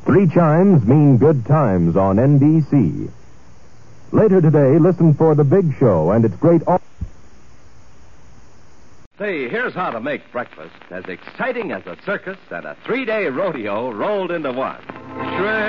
3 chimes mean good times on NBC. Later today, listen for The Big Show and its great... Say, here's how to make breakfast as exciting as a circus and a 3-day rodeo rolled into one. Shred